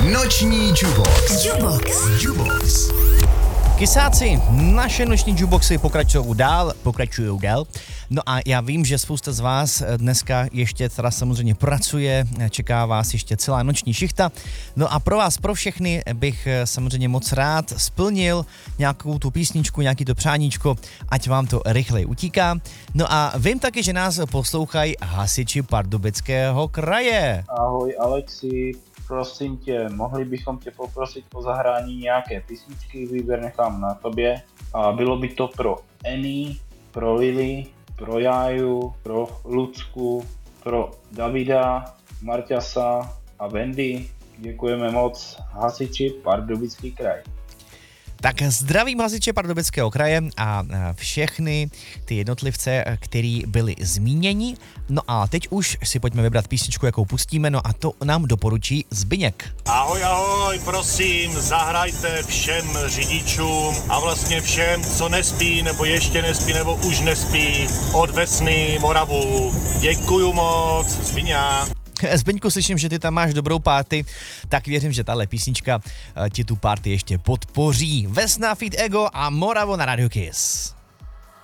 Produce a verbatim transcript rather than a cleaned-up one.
Noční Jubox. Jubox. Jubox. Kysáci, naše noční juboxy pokračují dál, pokračují dál. No a já vím, že spousta z vás dneska ještě teda samozřejmě pracuje, čeká vás ještě celá noční šichta. No a pro vás, pro všechny bych samozřejmě moc rád splnil nějakou tu písničku, nějaký to přáníčko, ať vám to rychleji utíká. No a vím taky, že nás poslouchají hasiči Pardubického kraje. Ahoj Alexi, prosím tě, mohli bychom tě poprosit o zahrání nějaké písničky, výběr nechám na tobě. A bylo by to pro Annie, pro Lily, pro Jáju, pro Lucku, pro Davida, Marťasa a Wendy. Děkujeme moc, hasiči Pardubický kraj. Tak zdravím hasiče Pardubického kraje a všechny ty jednotlivce, který byli zmíněni. No a teď už si pojďme vybrat písničku, jakou pustíme, no a to nám doporučí Zbyněk. Ahoj, ahoj, prosím, zahrajte všem řidičům a vlastně všem, co nespí, nebo ještě nespí, nebo už nespí, od Vesny, Moravu. Děkuju moc, Zbyňa. Zbyňku, slyším, že ty tam máš dobrou party, tak věřím, že tahle písnička ti tu party ještě podpoří. Vesna, Feed Ego a Moravo na Radio Kiss.